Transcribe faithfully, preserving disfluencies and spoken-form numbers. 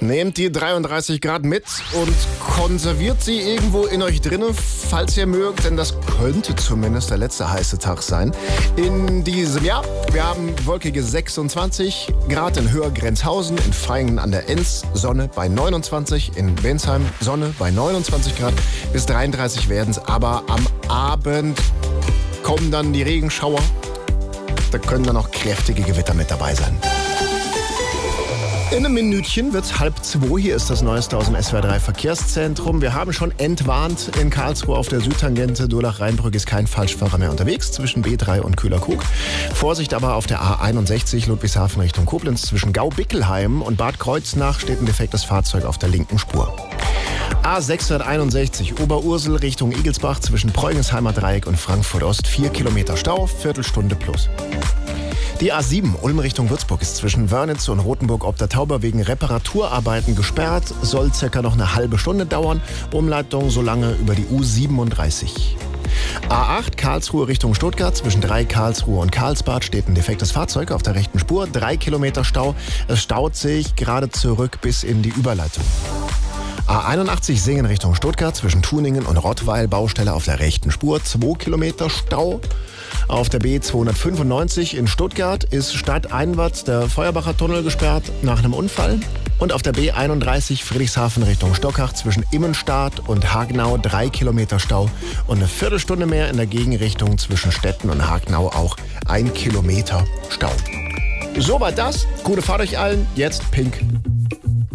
Nehmt die dreiunddreißig Grad mit und konserviert sie irgendwo in euch drinnen, falls ihr mögt, denn das könnte zumindest der letzte heiße Tag sein in diesem Jahr. Wir haben wolkige sechsundzwanzig Grad in Höher-Grenzhausen, in Vaihingen an der Enz, Sonne bei neunundzwanzig, in Bensheim Sonne bei neunundzwanzig Grad, bis dreiunddreißig werden es, aber am Abend kommen dann die Regenschauer, da können dann auch kräftige Gewitter mit dabei sein. In einem Minütchen wird's halb zwei. Hier ist das Neueste aus dem S W R drei Verkehrszentrum. Wir haben schon entwarnt in Karlsruhe auf der Südtangente. Durlach-Rheinbrück ist kein Falschfahrer mehr unterwegs zwischen B drei und Köhlerkrug. Vorsicht aber auf der A einundsechzig Ludwigshafen Richtung Koblenz. Zwischen Gau-Bickelheim und Bad Kreuznach steht ein defektes Fahrzeug auf der linken Spur. A sechshunderteinundsechzig Oberursel Richtung Igelsbach zwischen Preugesheimer Dreieck und Frankfurt Ost. Vier Kilometer Stau, Viertelstunde plus. Die A sieben Ulm Richtung Würzburg ist zwischen Wörnitz und Rothenburg ob der Tauber wegen Reparaturarbeiten gesperrt. Soll circa noch eine halbe Stunde dauern. Umleitung so lange über die U siebenunddreißig. A acht Karlsruhe Richtung Stuttgart. Zwischen drei Karlsruhe und Karlsbad steht ein defektes Fahrzeug auf der rechten Spur. Drei Kilometer Stau. Es staut sich gerade zurück bis in die Überleitung. A einundachtzig Singen Richtung Stuttgart. Zwischen Tuningen und Rottweil Baustelle auf der rechten Spur. Zwei Kilometer Stau. Auf der B zweihundertfünfundneunzig in Stuttgart ist stadteinwärts der Feuerbacher Tunnel gesperrt nach einem Unfall. Und auf der B einunddreißig Friedrichshafen Richtung Stockach zwischen Immenstadt und Hagenau drei Kilometer Stau. Und eine Viertelstunde mehr in der Gegenrichtung zwischen Stetten und Hagenau auch ein Kilometer Stau. Soweit das. Gute Fahrt euch allen. Jetzt Pink.